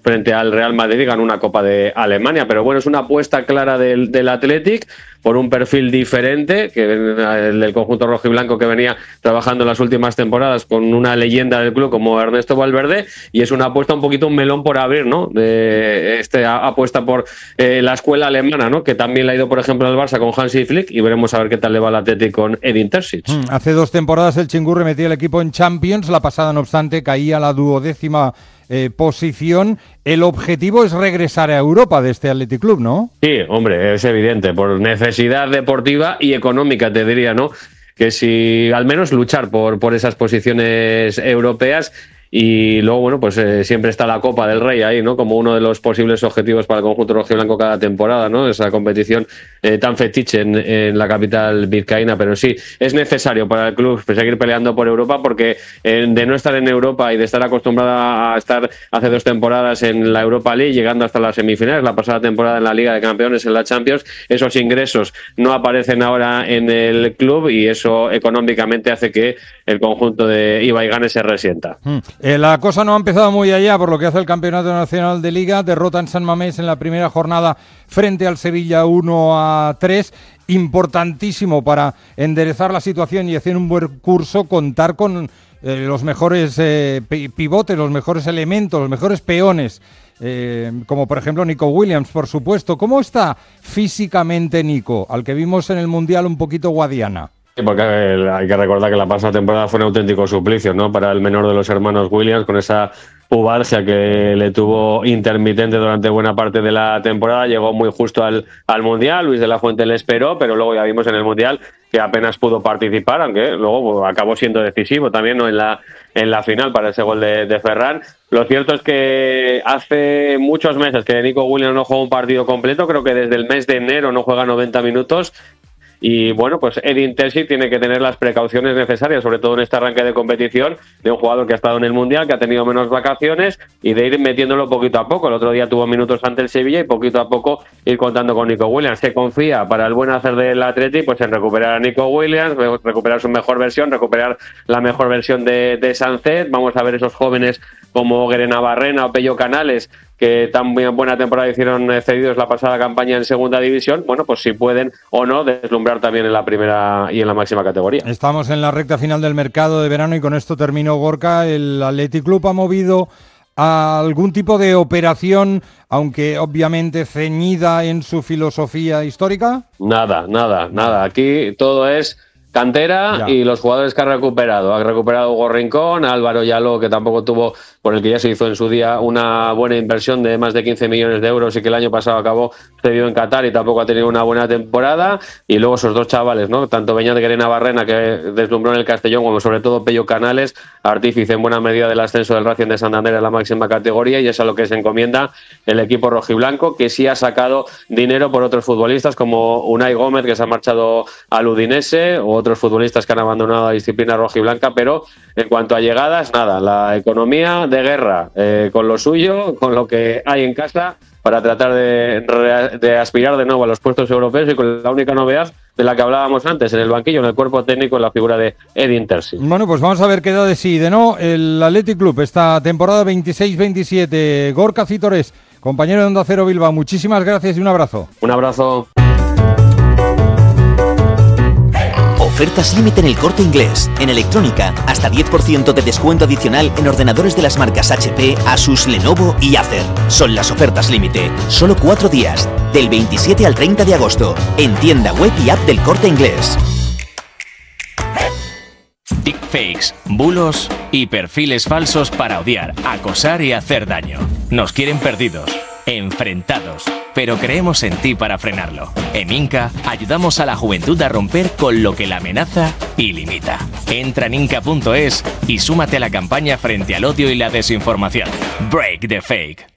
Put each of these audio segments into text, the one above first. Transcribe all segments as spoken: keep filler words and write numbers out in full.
frente al Real Madrid y ganó una Copa de Alemania. Pero bueno, es una apuesta clara del, del Athletic por un perfil diferente, que el del conjunto rojiblanco que venía trabajando en las últimas temporadas con una leyenda del club como Ernesto Valverde, y es una apuesta un poquito un melón por abrir, ¿no? De este apuesta por eh, la escuela alemana, ¿no? Que también le ha ido, por ejemplo, al Barça con Hansi Flick, y veremos a ver qué tal le va al Athletic con Edin Terzic. Mm, hace dos temporadas el Chingurri metía el equipo en Champions, la pasada, no obstante, caía a la duodécima Eh, posición. El objetivo es regresar a Europa de este Athletic Club, ¿no? Sí, hombre, es evidente, por necesidad deportiva y económica, te diría, ¿no? Que si al menos luchar por, por esas posiciones europeas. Y luego, bueno, pues eh, siempre está la Copa del Rey ahí, ¿no? Como uno de los posibles objetivos para el conjunto rojiblanco cada temporada, ¿no? Esa competición eh, tan fetiche en, en la capital vizcaína. Pero sí, es necesario para el club seguir peleando por Europa, porque eh, de no estar en Europa y de estar acostumbrada a estar hace dos temporadas en la Europa League, llegando hasta las semifinales, la pasada temporada en la Liga de Campeones, en la Champions, esos ingresos no aparecen ahora en el club, y eso económicamente hace que el conjunto de Ibaigane se resienta. Mm. Eh, la cosa no ha empezado muy allá por lo que hace el Campeonato Nacional de Liga. Derrota en San Mamés en la primera jornada frente al Sevilla uno a tres. Importantísimo para enderezar la situación y hacer un buen curso, contar con eh, los mejores eh, pivotes, los mejores elementos, los mejores peones. Eh, como por ejemplo Nico Williams, por supuesto. ¿Cómo está físicamente Nico, al que vimos en el Mundial un poquito guadiana? Sí, porque hay que recordar que la pasada temporada fue un auténtico suplicio, ¿no? Para el menor de los hermanos Williams, con esa pubalgia que le tuvo intermitente durante buena parte de la temporada. Llegó muy justo al, al Mundial, Luis de la Fuente le esperó, pero luego ya vimos en el Mundial que apenas pudo participar, aunque luego pues, acabó siendo decisivo también, ¿no? en la en la final para ese gol de, de Ferran. Lo cierto es que hace muchos meses que Nico Williams no juega un partido completo, creo que desde el mes de enero no juega noventa minutos. Y bueno, pues Edin Terzic tiene que tener las precauciones necesarias, sobre todo en este arranque de competición, de un jugador que ha estado en el Mundial, que ha tenido menos vacaciones, y de ir metiéndolo poquito a poco. El otro día tuvo minutos ante el Sevilla, y poquito a poco ir contando con Nico Williams. Se confía para el buen hacer del Athletic pues en recuperar a Nico Williams, recuperar su mejor versión, recuperar la mejor versión de, de Sancet. Vamos a ver esos jóvenes como Guerena Barrena o Pello Canales, que tan buena temporada hicieron cedidos la pasada campaña en segunda división. Bueno, pues si pueden o no deslumbrar también en la primera y en la máxima categoría. Estamos en la recta final del mercado de verano y con esto termino, Gorka. El Athletic Club ha movido a algún tipo de operación, aunque obviamente ceñida en su filosofía histórica. Nada, nada, nada. Aquí todo es cantera ya. Y los jugadores que ha recuperado. Ha recuperado Hugo Rincón, Álvaro Yaló, que tampoco tuvo, por el que ya se hizo en su día una buena inversión de más de quince millones de euros, y que el año pasado acabó cedido en Qatar y tampoco ha tenido una buena temporada. Y luego esos dos chavales, ¿no? Tanto Beñat Guerena Barrena, que deslumbró en el Castellón, como sobre todo Pello Canales, artífice en buena medida del ascenso del Racing de Santander a la máxima categoría, y es a lo que se encomienda el equipo rojiblanco, que sí ha sacado dinero por otros futbolistas como Unai Gómez, que se ha marchado al Udinese, o otros futbolistas que han abandonado la disciplina rojiblanca. Pero en cuanto a llegadas, nada, la economía de guerra, eh, con lo suyo, con lo que hay en casa, para tratar de, de aspirar de nuevo a los puestos europeos, y con la única novedad de la que hablábamos antes, en el banquillo, en el cuerpo técnico, en la figura de Edin Terzic. Bueno, pues vamos a ver qué da de sí y de no el Athletic Club esta temporada veintiséis veintisiete. Gorka Citores, compañero de Onda Cero Bilbao, muchísimas gracias y un abrazo. Un abrazo. Ofertas límite en El Corte Inglés. En electrónica, hasta diez por ciento de descuento adicional en ordenadores de las marcas H P, Asus, Lenovo y Acer. Son las ofertas límite. Solo cuatro días, del veintisiete al treinta de agosto. En tienda web y app del Corte Inglés. Deepfakes, bulos y perfiles falsos para odiar, acosar y hacer daño. Nos quieren perdidos, enfrentados, pero creemos en ti para frenarlo. En Inca ayudamos a la juventud a romper con lo que la amenaza y limita. Entra en inca punto es y súmate a la campaña frente al odio y la desinformación. Break the fake.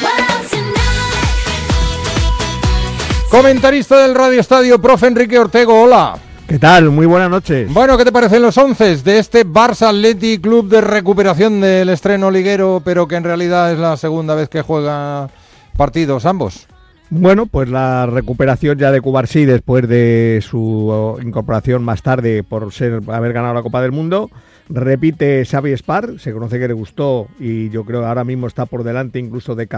Comentarista del Radio Estadio, profe Enrique Ortego, hola. ¿Qué tal? Muy buenas noches. Bueno, ¿qué te parecen los once de este Barça Athletic Club de recuperación del estreno liguero, pero que en realidad es la segunda vez que juegan partidos ambos? Bueno, pues la recuperación ya de Cubarsí después de su incorporación más tarde por ser haber ganado la Copa del Mundo. Repite Xavi Espar, se conoce que le gustó y yo creo que ahora mismo está por delante incluso de